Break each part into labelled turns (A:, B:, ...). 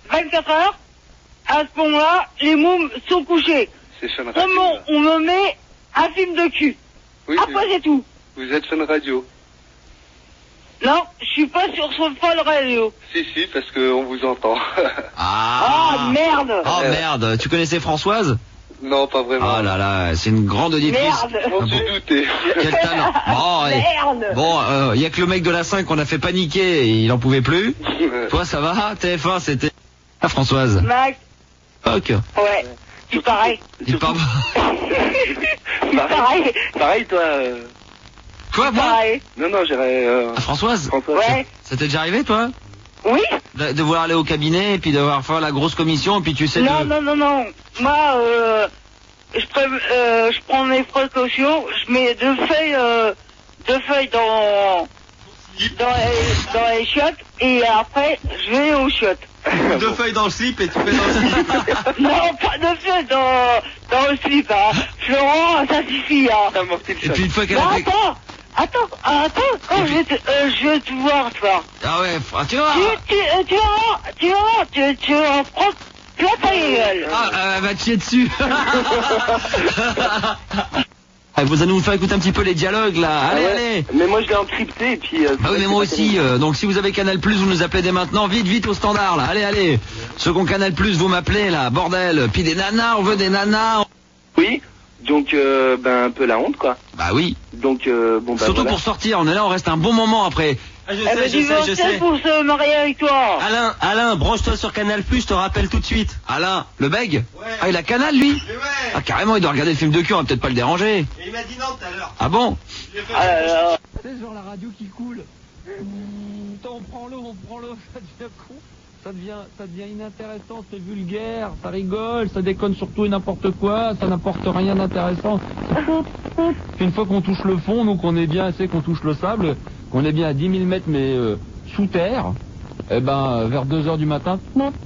A: 24 heures, à ce moment-là, les mômes sont couchés.
B: C'est Fun Radio.
A: On me met un film de cul.
B: Oui,
A: après, c'est tout.
B: Vous êtes Fun Radio.
A: Non, je suis pas sur son Fun Radio.
B: Si, parce qu'on vous entend.
A: Ah, merde.
C: Oh merde, tu connaissais Françoise?
B: Non, pas vraiment.
C: Oh là là, c'est une grande auditrice.
A: Merde.
B: On s'est douté.
C: Quel talent.
A: Merde.
C: Bon, y a que le mec de la 5 qu'on a fait paniquer et il en pouvait plus. Toi, ça va? TF1, c'était... Ah, Françoise.
A: Max.
C: Ok.
A: Ouais. Tu pareil.
C: Il parle...
A: Pareil.
B: Pareil, toi.
C: Quoi, moi?
A: Pareil.
B: Non, j'irais.
C: Ah, Françoise?
A: Ouais.
C: Ça t'est déjà arrivé, toi?
A: Oui.
C: De vouloir aller au cabinet et puis devoir faire la grosse commission et puis tu sais...
A: Non. Moi, je prends mes précautions, je mets deux feuilles dans les chiottes et après je vais aux chiottes.
C: 2 feuilles dans le slip et tu fais dans le slip.
A: Non, pas de feuilles dans le slip, hein. Florent, ça suffit, hein.
C: Et puis une fois qu'elle a fait...
A: Attends, quand je vais te voir, toi.
C: Ah ouais, tu vois.
A: Tu vas prendre plein ta gueule.
C: Ah, elle va te chier dessus. Vous allez nous faire écouter un petit peu les dialogues là. Allez.
B: Mais moi je l'ai encrypté et puis...
C: Ah oui, mais moi aussi. Donc si vous avez Canal+, vous nous appelez dès maintenant. Vite au standard là. Allez. Ceux qui ont Canal+, vous m'appelez là. Bordel. Puis des nanas, on veut des nanas.
B: Oui, donc un peu la honte quoi.
C: Bah oui.
B: Donc
C: Surtout
B: voilà.
C: pour sortir, on est là, on reste un bon moment après.
A: Je sais. Pour se marier avec toi.
C: Alain, branche-toi sur Canal+, je te rappelle tout de suite. Alain, le bègue? Ouais. Ah, il a Canal, lui? Ouais. Ah, carrément, il doit regarder le film de cul, on va peut-être pas le déranger.
D: Et il m'a dit non tout à l'heure.
C: Ah bon?
E: C'est genre la radio qui coule. On prend l'eau, ça devient con. Ça devient inintéressant, c'est vulgaire, ça rigole, ça déconne sur tout et n'importe quoi, ça n'apporte rien d'intéressant. Une fois qu'on touche le fond, nous qu'on est bien assez qu'on touche le sable, qu'on est bien à 10 000 mètres mais sous terre, vers 2 heures du matin,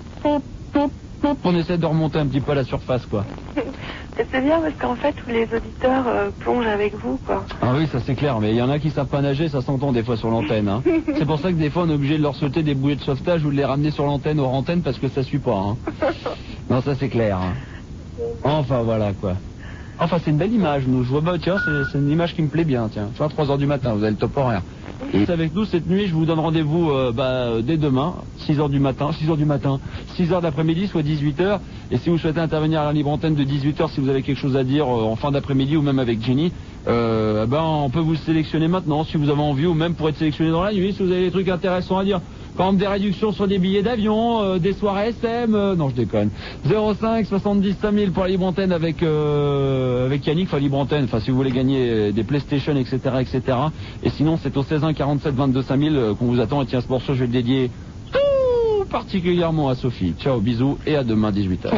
E: on essaie de remonter un petit peu à la surface quoi.
F: C'est bien parce qu'en fait tous les auditeurs plongent avec vous quoi.
E: Ah oui, ça c'est clair, mais il y en a qui savent pas nager, ça s'entend des fois sur l'antenne. Hein. C'est pour ça que des fois on est obligé de leur sauter des bouées de sauvetage ou de les ramener sur l'antenne hors antenne parce que ça suit pas. Hein. Non, ça c'est clair. Hein. Enfin voilà quoi. Enfin c'est une belle image, nous. Je vois, tiens, c'est une image qui me plaît bien, tiens. Tu vois, 3 heures du matin, vous avez le top horaire. Et avec nous cette nuit, je vous donne rendez-vous dès demain, 6 heures du matin, 6 heures d'après-midi, soit 18 heures. Et si vous souhaitez intervenir à la libre antenne de 18 heures, si vous avez quelque chose à dire en fin d'après-midi ou même avec Jenny, on peut vous sélectionner maintenant si vous avez envie ou même pour être sélectionné dans la nuit si vous avez des trucs intéressants à dire. Par exemple des réductions sur des billets d'avion, des soirées SM, non je déconne. 05 70 5000 pour la libre antenne avec Yannick, enfin libre antenne, enfin si vous voulez gagner des PlayStation, etc. Et sinon c'est au 16 1 47 22 5000 qu'on vous attend. Et tiens, ce morceau je vais le dédier tout particulièrement à Sophie. Ciao, bisous et à demain 18h.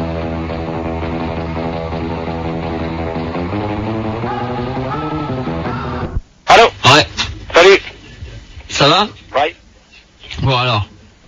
B: Allô?
C: Ouais.
B: Salut.
C: Ça va?
B: Ouais.
C: Bon alors.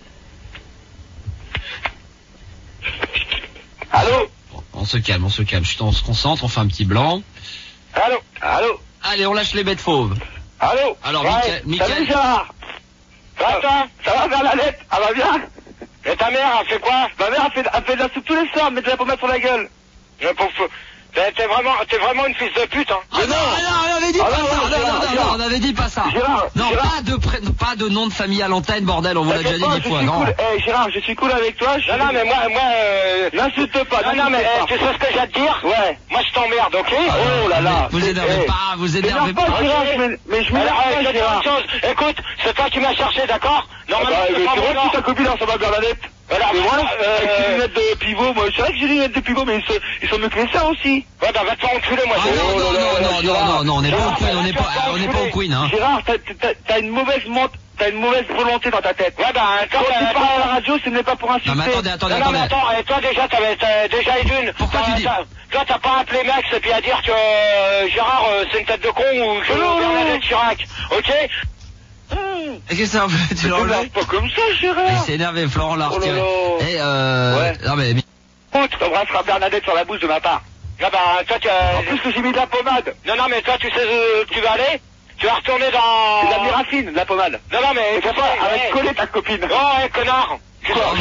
B: Allô?
C: On se calme. On se concentre, on fait un petit blanc.
B: Allô?
C: Allez, on lâche les bêtes fauves.
B: Allô?
C: Alors,
B: ouais.
C: Mickaël.
B: Salut Gérard. Ça va Bernadette? Elle va bien? Et ta mère, elle fait quoi? Ma mère, elle fait de la soupe tous les soirs, met de la pommade sur la gueule. T'es vraiment une fils de pute, hein.
C: Ah non, on avait dit pas ça. Non, on avait dit pas ça.
B: Gérard,
C: non, pas de nom de famille à l'antenne, bordel, on vous l'a déjà dit 10 fois, non.
B: Cool. Gérard, je suis cool avec toi. Non, mais moi, n'insulte pas. Non, mais tu sais ce que j'ai à te dire? Ouais. Moi, je t'emmerde, ok? Oh là là.
C: Vous énervez pas,
B: Gérard, mais je m'énerve pas, Gérard. Écoute, c'est toi qui m'as cherché, d'accord? Normalement, c'est pas moi. Tu ta copine, ça va, Bernadette. Alors, mais moi, avec les lunettes de pivot, moi, c'est vrai que j'ai des lunettes de pivot, mais ils sont mieux que les ça aussi. Ouais, va te faire enculer, moi.
C: Non, on n'est pas au Queen, on n'est pas au Queen, hein.
B: Gérard, t'as une mauvaise volonté dans ta tête. Ouais, quand tu parles à la radio, ce n'est pas pour insulter.
C: Non, mais attendez.
B: Non, mais attends, et toi, déjà, déjà une.
C: Pourquoi tu dis?
B: Toi, t'as pas appelé Max et puis à dire que Gérard, c'est une tête de con ou que Bernadette Chirac, ok?
C: Et qu'est-ce que ça fait? Tu l'enlèves
B: pas comme ça, Gérard.
C: Il s'est énervé, Florent l'a retiré. Et
B: ouais.
C: Non mais...
B: Écoute, t'embrasseras Bernadette sur la bouche de ma part. Là, toi, en plus que j'ai mis de la pommade. Non, mais toi, tu sais où tu vas aller? Tu vas retourner dans... C'est de la miraffine, de la pommade. Non, mais... Et pourquoi? Elle va te coller ta copine. Oh, ouais, connard.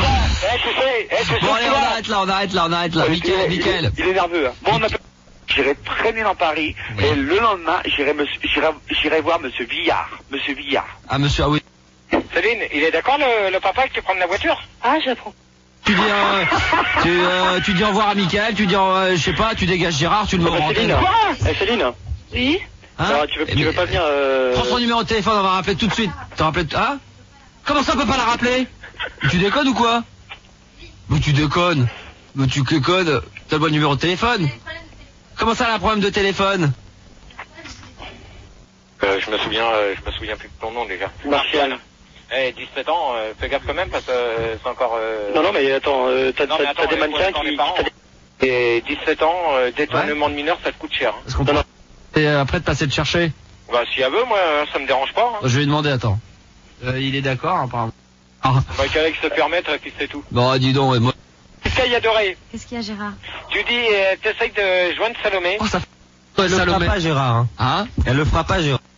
C: Bon, allez, on arrête là. Mickaël.
B: Il est nerveux. Hein. Bon, j'irai traîner dans Paris et le lendemain, j'irai voir Monsieur Villard.
C: Ah, monsieur, ah oui.
B: Céline, il est d'accord le papa que tu prennes la voiture?
F: Ah, j'apprends.
C: Tu dis au revoir à Mickaël, tu dis, je sais pas, tu dégages Gérard, tu le mets au antenne.
B: Céline.
F: Oui.
C: Hein?
B: Alors, tu veux pas venir
C: Prends son numéro de téléphone, on va rappeler tout de suite. Hein? Comment ça on peut pas la rappeler? Tu déconnes ou quoi? Mais tu déconnes. Mais tu déconnes. T'as le bon numéro de téléphone? Comment ça, elle a un problème de téléphone?
B: Je me souviens plus de ton nom déjà. Martial. 17 ans, fais gaffe quand même parce que c'est encore... Non, mais attends, t'as des mannequins qui... Et 17 ans, détournement de mineur, ça te coûte cher. Hein.
C: Est-ce qu'on peut... Et après de passer te chercher?
B: Bah, si elle veut, moi, ça me dérange pas. Hein.
C: Je vais lui demander, attends. Il est d'accord, apparemment. Ah.
B: Bah, qu'avec se permettre, puis c'est tout.
C: Bon, dis donc, moi...
B: Qu'est-ce qu'il y a Doré?
D: Qu'est-ce qu'il y a, Gérard?
B: Tu dis, t'essayes de joindre Salomé.
C: Oh, ça fait...
G: Elle le fera pas, Gérard.
C: Hein?
G: Elle le fera pas, Gérard.